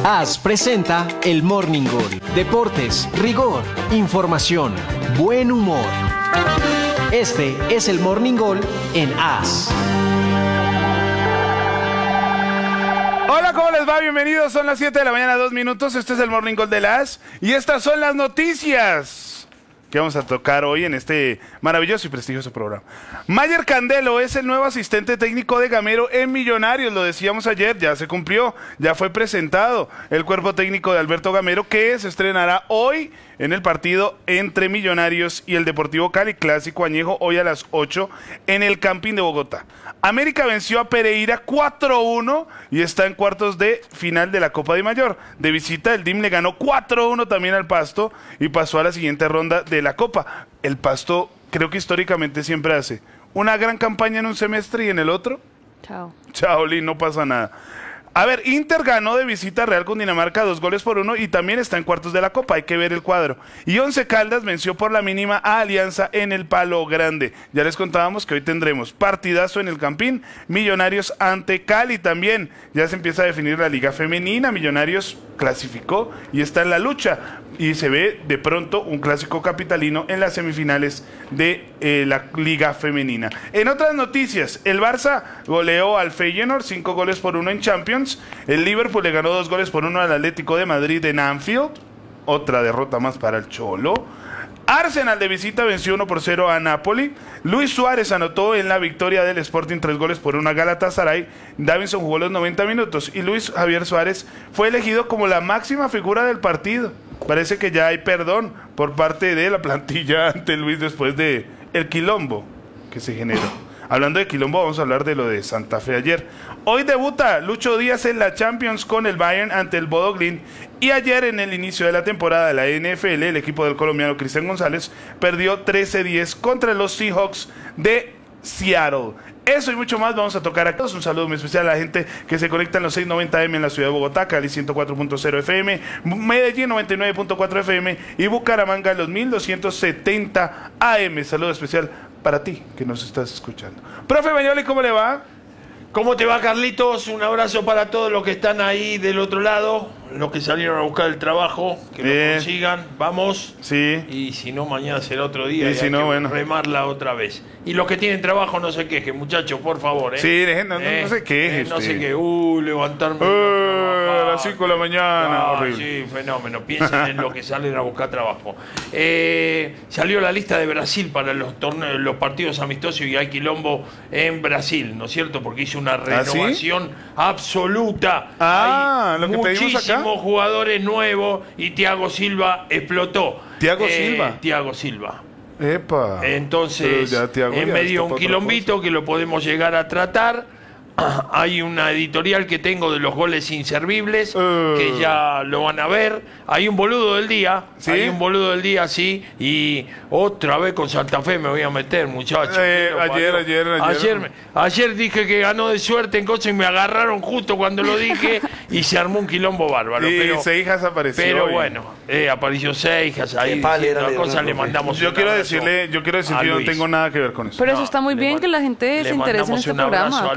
AS presenta el Morning Gol. Deportes, rigor, información, buen humor. Este es el Morning Gol en AS. Hola, ¿cómo les va? Bienvenidos, son las 7 de la mañana, 2 minutos. Este es el Morning Gol de AS y estas son las noticias que vamos a tocar hoy en este maravilloso y prestigioso programa. Mayer Candelo es el nuevo asistente técnico de Gamero en Millonarios, lo decíamos ayer, ya se cumplió, ya fue presentado el cuerpo técnico de Alberto Gamero, que se estrenará hoy en el partido entre Millonarios y el Deportivo Cali, clásico añejo, hoy a las 8 en el Campín de Bogotá. América venció a Pereira 4-1 y está en cuartos de final de la Copa de Mayor. De visita, el DIM le ganó 4-1 también al Pasto y pasó a la siguiente ronda de la Copa. El Pasto creo que históricamente siempre hace una gran campaña en un semestre y en el otro. Chao, Lin, no pasa nada. A ver, Inter ganó de visita a Real Cundinamarca 2-1 y también está en cuartos de la Copa, hay que ver el cuadro. Y Once Caldas venció por la mínima a Alianza en el Palo Grande. Ya les contábamos que hoy tendremos partidazo en el Campín, Millonarios ante Cali también. Ya se empieza a definir la Liga Femenina, Millonarios clasificó y está en la lucha. Y se ve de pronto un clásico capitalino en las semifinales de la Liga Femenina. En otras noticias, el Barça goleó al Feyenoord 5-1 en Champions. El Liverpool le ganó 2-1 al Atlético de Madrid en Anfield. Otra derrota más para el Cholo. Arsenal de visita venció 1-0 a Napoli. Luis Suárez anotó en la victoria del Sporting 3-1 a Galatasaray. Davinson jugó los 90 minutos y Luis Javier Suárez fue elegido como la máxima figura del partido. Parece que ya hay perdón por parte de la plantilla ante Luis después de el quilombo que se generó. Hablando de quilombo, vamos a hablar de lo de Santa Fe ayer. Hoy debuta Lucho Díaz en la Champions con el Bayern ante el Bodo Glimt. Y ayer, en el inicio de la temporada de la NFL, el equipo del colombiano Cristian González perdió 13-10 contra los Seahawks de Seattle. Eso y mucho más vamos a tocar acá. Un saludo muy especial a la gente que se conecta en los 690M en la ciudad de Bogotá, Cali 104.0 FM, Medellín 99.4 FM y Bucaramanga en los 1270 AM. Saludo especial para ti que nos estás escuchando. Profe Bañoli, ¿cómo le va? ¿Cómo te va, Carlitos? Un abrazo para todos los que están ahí del otro lado, los que salieron a buscar el trabajo, que lo consigan, vamos. Sí. Y si no, mañana será otro día y si no, bueno, remarla otra vez. Y los que tienen trabajo no se quejen, muchachos, por favor. Sí, no se quejen. No sé qué, levantarme a las 5 de la mañana, horrible. Sí, fenómeno, piensen en lo que salen a buscar trabajo. Salió la lista de Brasil para los torneos, los partidos amistosos y hay quilombo en Brasil, ¿no es cierto? Porque hizo una renovación absoluta. Hay lo que pedimos acá. Muchísimos jugadores nuevos y Thiago Silva explotó. ¿Thiago Silva. Epa. Entonces, en medio de un quilombito que lo podemos llegar a tratar. Hay una editorial que tengo de los goles inservibles, que ya lo van a ver. Hay un boludo del día, ¿sí? Y otra vez con Santa Fe me voy a meter, muchachos. Ayer dije que ganó de suerte en cosas y me agarraron justo cuando lo dije y se armó un quilombo bárbaro. Y Seijas apareció. Pero bueno, apareció Seijas, ahí le mandamos. Yo quiero decir que yo no tengo nada que ver con eso. Pero eso está muy bien que la gente se interese en este programa.